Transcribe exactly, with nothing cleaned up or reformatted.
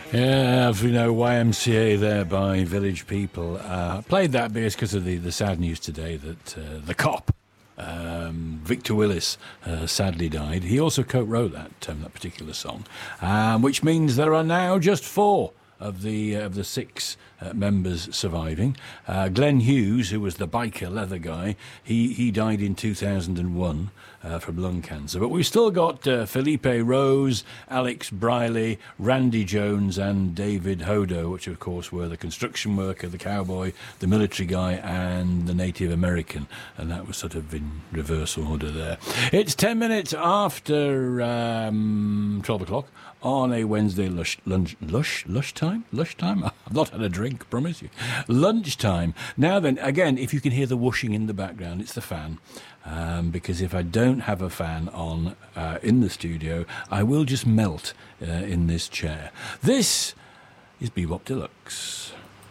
Yeah, as we know, Y M C A there by Village People. Uh, played that because of the, the sad news today that uh, the cop, um, Victor Willis, uh, sadly died. He also co-wrote that um, that particular song, um, which means there are now just four of the uh, of the six uh, members surviving. Uh, Glenn Hughes, who was the biker leather guy, he he died in two thousand one uh, from lung cancer. But we've still got uh, Felipe Rose, Alex Briley, Randy Jones, and David Hodo, which of course were the construction worker, the cowboy, the military guy, and the Native American. And that was sort of in reverse order there. It's ten minutes after um, twelve o'clock. On a Wednesday lush, lunch, lush, lush time? Lush time? I've not had a drink, promise you. Lunchtime. Now then, again, if you can hear the whooshing in the background, it's the fan. Um, because if I don't have a fan on uh, in the studio, I will just melt uh, in this chair. This is Bebop Deluxe.